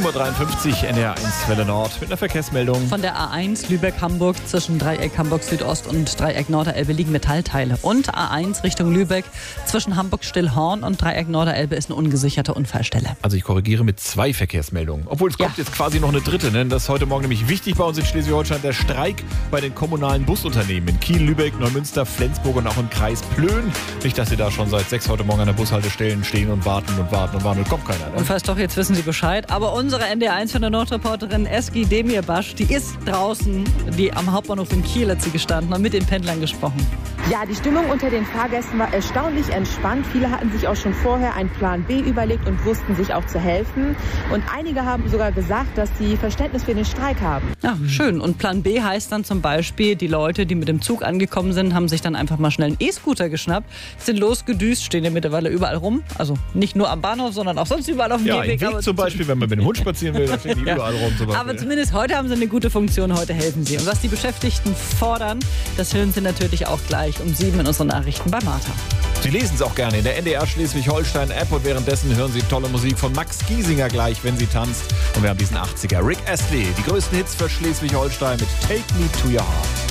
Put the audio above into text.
7.53 Uhr, NDR1 Welle Nord mit einer Verkehrsmeldung. Von der A1 Lübeck-Hamburg zwischen Dreieck Hamburg-Südost und Dreieck Norderelbe liegen Metallteile. Und A1 Richtung Lübeck zwischen Hamburg-Stillhorn und Dreieck Norderelbe ist eine ungesicherte Unfallstelle. Also ich korrigiere mit 2 Verkehrsmeldungen. Obwohl es kommt jetzt quasi noch eine dritte. Ne? Das ist heute Morgen nämlich wichtig bei uns in Schleswig-Holstein. Der Streik bei den kommunalen Busunternehmen in Kiel, Lübeck, Neumünster, Flensburg und auch im Kreis Plön. Nicht, dass Sie da schon seit 6 heute Morgen an der Bushaltestelle stehen und warten und kommt keiner. Ne? Und falls doch, jetzt wissen Sie Bescheid. Aber unsere NDR1 von der Nordreporterin Eski Demirbaş, die ist draußen, die am Hauptbahnhof in Kiel hat sie gestanden und mit den Pendlern gesprochen. Ja, die Stimmung unter den Fahrgästen war erstaunlich entspannt. Viele hatten sich auch schon vorher einen Plan B überlegt und wussten sich auch zu helfen. Und einige haben sogar gesagt, dass sie Verständnis für den Streik haben. Ja, schön. Und Plan B heißt dann zum Beispiel, die Leute, die mit dem Zug angekommen sind, haben sich dann einfach mal schnell einen E-Scooter geschnappt, sind losgedüst, stehen ja mittlerweile überall rum. Also nicht nur am Bahnhof, sondern auch sonst überall auf dem Ja, Gehweg. im Weg zum Beispiel, wenn man mit dem Hund spazieren will, da stehen die überall rum. Zum Beispiel. Aber zumindest heute haben sie eine gute Funktion, heute helfen sie. Und was die Beschäftigten fordern, das hören sie natürlich auch gleich um 7 in unseren Nachrichten bei Martha. Sie lesen es auch gerne in der NDR Schleswig-Holstein-App und währenddessen hören Sie tolle Musik von Max Giesinger gleich, wenn sie tanzt. Und wir haben diesen 80er Rick Astley, die größten Hits für Schleswig-Holstein mit Take Me to Your Heart.